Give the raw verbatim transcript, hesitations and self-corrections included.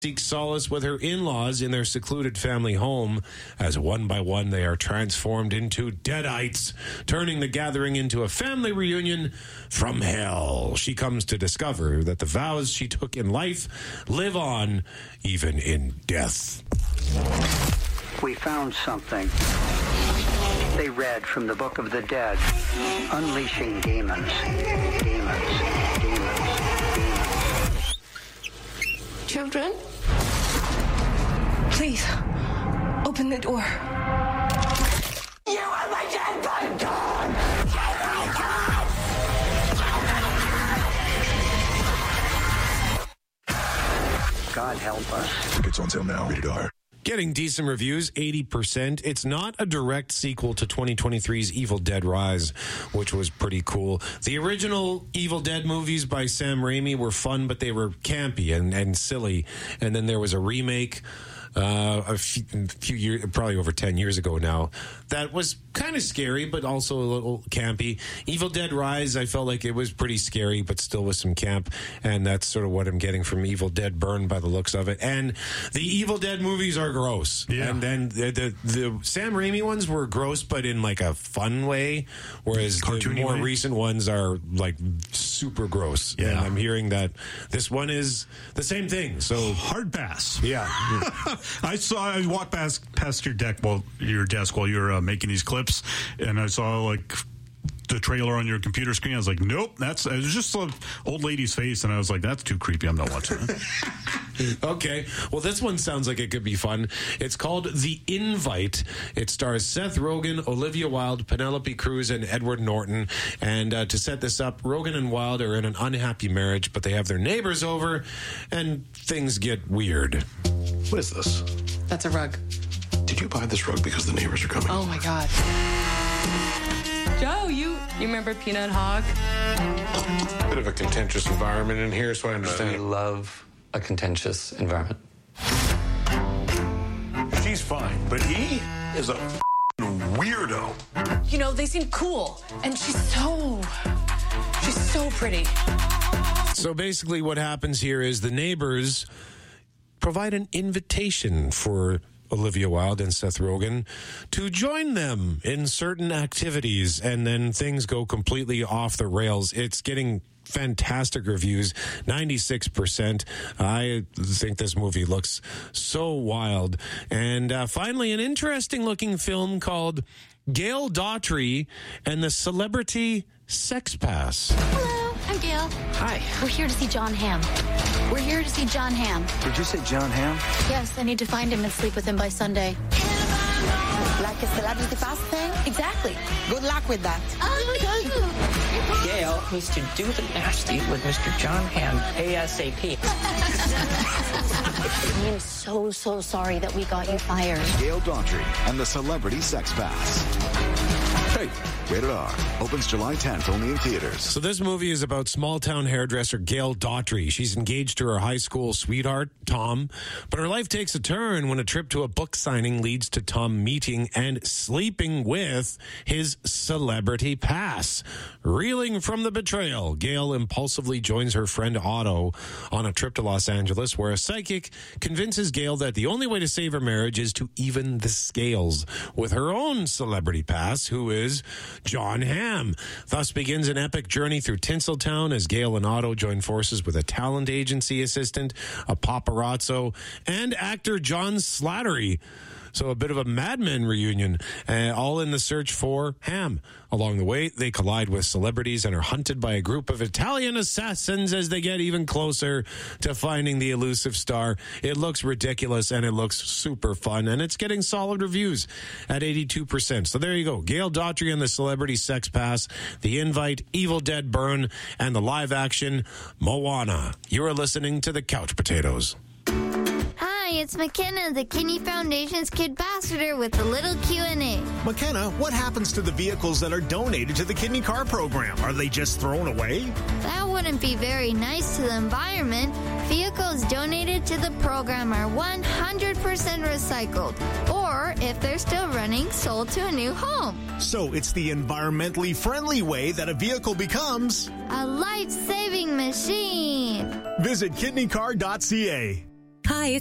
seeks solace with her in-laws in their secluded family home as one by one they are transformed into deadites, turning the gathering into a family reunion from hell. She comes to discover that the vows she took in life live on even in death. We found something. They read from the Book of the Dead, unleashing demons, demons, demons, demons. Children? Please, open the door. You are my dead by God! God help us. Tickets on sale now. Rated R. Getting decent reviews, eighty percent. It's not a direct sequel to twenty twenty-three's Evil Dead Rise, which was pretty cool. The original Evil Dead movies by Sam Raimi were fun, but they were campy and, and silly. And then there was a remake uh, a few, few years, probably over ten years ago now, that was kind of scary, but also a little campy. Evil Dead Rise, I felt like it was pretty scary, but still with some camp, and that's sort of what I'm getting from Evil Dead Burn by the looks of it. And the Evil Dead movies are gross. Yeah. And then the, the, the Sam Raimi ones were gross, but in like a fun way, whereas Cartoony the more way? recent ones are like super gross. Yeah. And I'm hearing that this one is the same thing. So Hard pass. yeah. I saw. I walked past past your deck, while your desk, while you were uh, making these clips, and I saw like the trailer on your computer screen. I was like, nope, that's. It was just an old lady's face, and I was like, that's too creepy. I'm not watching it. Okay. Well, this one sounds like it could be fun. It's called The Invite. It stars Seth Rogen, Olivia Wilde, Penelope Cruz, and Edward Norton. And uh, to set this up, Rogen and Wilde are in an unhappy marriage, but they have their neighbors over, and things get weird. What is this? That's a rug. Did you buy this rug because the neighbors are coming? Oh my God. Joe, you you remember Peanut Hog? Bit of a contentious environment in here, so I understand. We love a contentious environment. She's fine, but he is a weirdo. You know, they seem cool. And she's so, she's so pretty. So basically what happens here is the neighbors provide an invitation for Olivia Wilde and Seth Rogen to join them in certain activities, and then things go completely off the rails. It's getting fantastic reviews, ninety-six percent. I think this movie looks so wild. And uh, finally, an interesting looking film called Gail Daughtry and the Celebrity Sex Pass. Hello, I'm Gail. Hi. We're here to see John Hamm. We're here to see John Hamm. Did you say John Hamm? Yes, I need to find him and sleep with him by Sunday. Like a celebrity pass thing? Exactly. Good luck with that. Oh, Gail needs to do the nasty with Mister John Hamm ASAP. I am so, so sorry that we got you fired. Gail Daughtry and the Celebrity Sex Pass. Hey, rated R. Opens July tenth, only in theaters. So this movie is about small-town hairdresser Gail Daughtry. She's engaged to her high school sweetheart, Tom, but her life takes a turn when a trip to a book signing leads to Tom meeting and sleeping with his celebrity pass. Reeling from the betrayal, Gail impulsively joins her friend Otto on a trip to Los Angeles, where a psychic convinces Gail that the only way to save her marriage is to even the scales with her own celebrity pass, who is John Hamm. Thus begins an epic journey through Tinseltown as Gail and Otto join forces with a talent agency assistant, a paparazzo, and actor John Slattery. So a bit of a Mad Men reunion, uh, all in the search for Hamm. Along the way, they collide with celebrities and are hunted by a group of Italian assassins as they get even closer to finding the elusive star. It looks ridiculous, and it looks super fun, and it's getting solid reviews at eighty-two percent. So there you go. Gail Daughtry and the Celebrity Sex Pass, The Invite, Evil Dead Burn, and the live-action Moana. You are listening to The Couch Potatoes. Hi, it's McKenna, the Kidney Foundation's Kid Ambassador with a little Q and A. McKenna, what happens to the vehicles that are donated to the Kidney Car Program? Are they just thrown away? That wouldn't be very nice to the environment. Vehicles donated to the program are one hundred percent recycled, or if they're still running, sold to a new home. So it's the environmentally friendly way that a vehicle becomes a life-saving machine. Visit kidney car dot c a. Hi,